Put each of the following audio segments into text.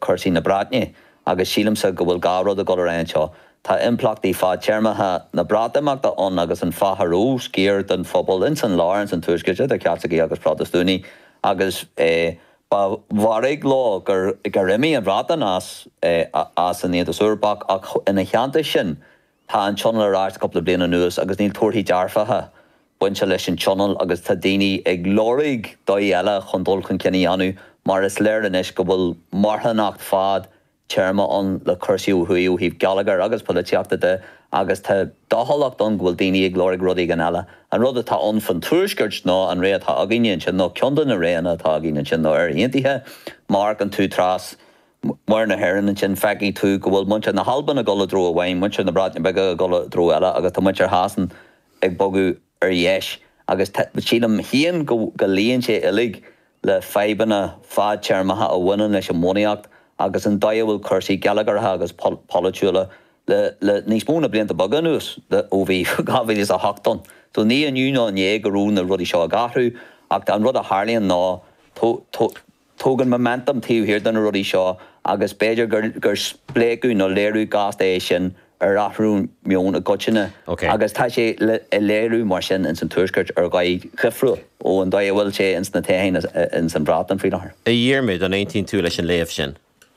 chuirsaí na Bratne agus sílamsa go bhfuil gárad a go ranseo. Tá implachtaí fá tearmatha na Brataachta an agus an fatharú scéir den phobal in St. Lawrence an tuaisceide de Ceartsaí agus Protestúní agus ba bharig lá gur rimi an Bratan as an iad asúrbach ach ina cheanta sin tá an channel arás coppla bliana nuas agus níl tuairtí dearfatha buinte leis an channel agus tá daoine ag glóraigh dóí eile chun dul chun cinní anú mar is léir inis go bhfuil marthanacht fad tearma an le chuirsiú thuíú híh Gallagher agus políteachta de agus tá dáthalacht an bhfuil daoine ag glóraigh rudaí gan eile. An rud atá an fan tuaisceart ná an réad tá agéine sin nó ceandan na réana tá agéine sin nó ar aontaithe mar an tú trás mar na heran sin feicií tú go bhfuil muinte na halban a gola dró bhhain, muinte na Bratne beag a gola dró eile agus tá muinte hasan ag bogu ar dhéis agus sílam híon go líonn sé ilig le feibanna fád tearmatha a bhainean leis an mónaíocht agus an daigh bhfuil chuirsaí Gallaghertha agus polúla le níos móna blianta bagan nús ó bhí gabhfuil is a hachtán. So ní an dúna an dhé go rún na rudí seo a gathú ach an rud a Harlaíonn ná tógan momentum tíomhhir den na rudí seo agus beidir gur spléú nó léirú gas é sin ar athrún mion a goteine agus tá sé léirú mar sin in san tuaisceart ar gaid chifriú ó an daigh bhfuil sé in na téhain in san Bratan faoi láthair. A dhéarmid an 19 leis an léamh sin.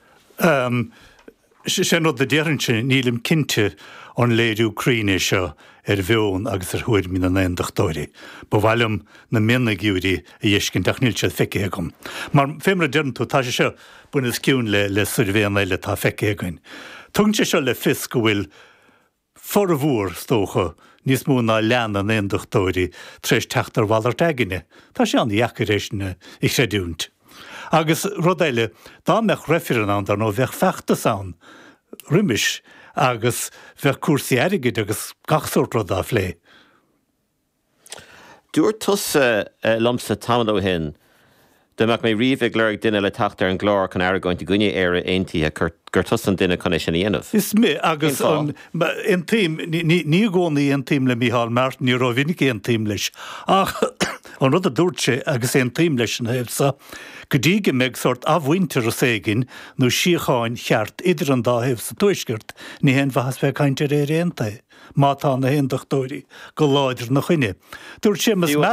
Sin rud a déann sin nílim cinnte an léirú críne seo ar bheón agus ar thuaid mí an éondachtóirí. Ba bhhailm na miannagiúirí a dhéiscin techníil se feice agam. Mar fémra dearn tú tá sé seo buna ciún le survéan eile tá feice again. Tungte seo le fis go bhfuil for a bhúr stócha níos mó ná lean an éondachtóirí treis teachtar bhhalar teagine. Tá sé an dheacaréisina i séúnt. Agus rud éile dá meach refiran an nó bheith feachtas an rimis agus bheith cuasaí airigid agus gachsúirt rud a phlé. Dúir tusa lomsa tamdó hin, de meach mé riomh ag léirigh duine le teachtar an glár chun airgóint gúine ar aontaithe gur tusan duine chuna sin dhéanamh. Is mé agus an tíim ní gcónaí an tíim le Micheál Martin ní rá vinnig an tíim leis. Ach an rud a dúirt sé agus an tíim leis an hebsa go dtí go méid sort abhaintear a ségin nó síocháin cheart idir an dáthebh sa tuaisceart ní hen bhas bheith caiinte ar aontaithe. Má tá na héondachtóirí go láidir na chuine. Dúirt sé